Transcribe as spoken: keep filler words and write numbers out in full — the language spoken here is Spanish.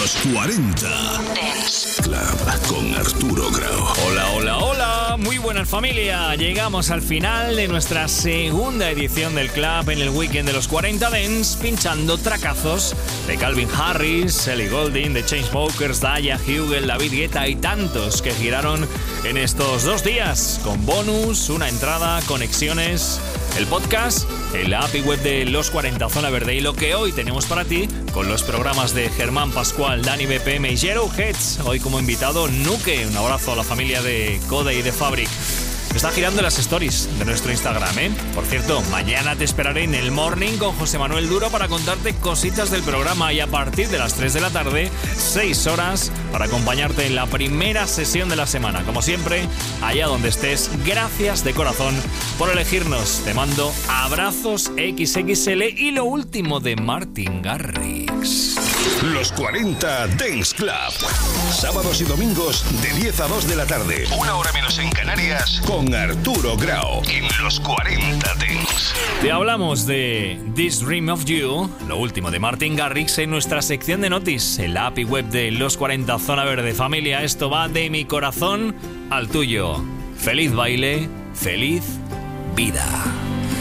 Los cuarenta Dance Club con Arturo Grau. Hola, hola, hola. Muy buenas, familia. Llegamos al final de nuestra segunda edición del Club en el Weekend de los cuarenta Dance, pinchando tracazos de Calvin Harris, Ellie Goulding, The Chainsmokers, Daya, Hugel, David Guetta y tantos que giraron en estos dos días, con bonus, una entrada, conexiones, el podcast, el app y web de Los cuarenta Zona Verde y lo que hoy tenemos para ti con los programas de Germán Pascual, Dani B P M y Jero Heads. Hoy como invitado Nuke. Un abrazo a la familia de Code y de Fabric. Está girando las stories de nuestro Instagram, ¿eh? Por cierto, mañana te esperaré en el Morning con José Manuel Duro para contarte cositas del programa y a partir de las tres de la tarde, seis horas, para acompañarte en la primera sesión de la semana. Como siempre, allá donde estés, gracias de corazón por elegirnos. Te mando abrazos equis equis ele y lo último de Martin Garrix. Los cuarenta Dance Club. Sábados y domingos de diez a dos de la tarde. Una hora menos en Canarias. Con Arturo Grau en Los cuarenta Dance. Te hablamos de This Dream of You, lo último de Martin Garrix, en nuestra sección de Notice, el app y web de Los cuarenta Zona Verde. Familia, esto va de mi corazón al tuyo. Feliz baile, feliz vida.